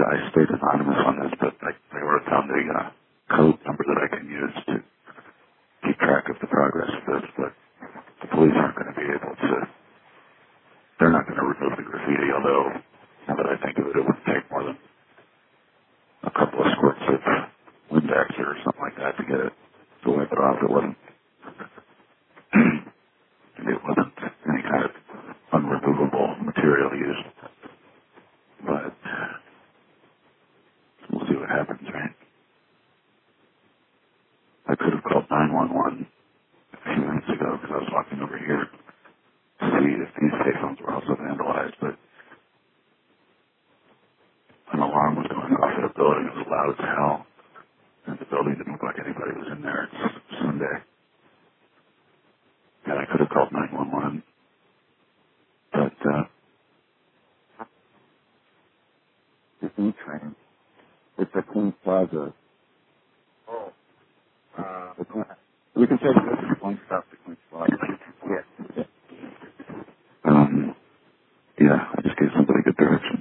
I stayed anonymous on this, but I wrote down the code number that I can use to keep track of the progress of this, but the police aren't going to be able to, they're not going to remove the graffiti, although now that I think of it, it wouldn't take more than a couple of squirts of Windex or something like that to get it, to wipe it off. It wasn't any kind of unremovable material used, but we'll see what happens, right? I could have called 911 a few minutes ago because I was walking over here to see if these payphones were also vandalized, but an alarm was going off at a building. It was loud as hell, and the building didn't look like anybody was in there. It's Sunday. And I could have called 911, but the E-train, it's at Queens Plaza. Oh. We can take this one stop to Queens Plaza. Yeah. Yeah, I just gave somebody good direction.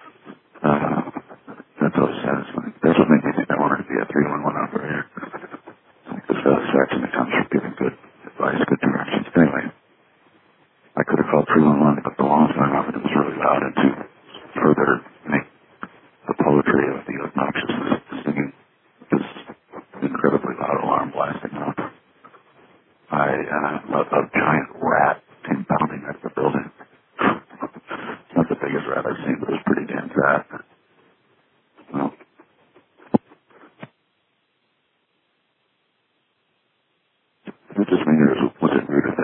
That's always satisfying. That's what made me think I wanted to be a 311 operator. Like the satisfaction that comes from giving good advice, good directions. Anyway, I could have called 311, but the alarm was going off and it was really loud, and to further make the poetry of the obnoxiousness, the singing, this incredibly loud alarm blasting off, a giant rat came bounding at the building. It's not the biggest rat I've seen, but it was pretty damn fat.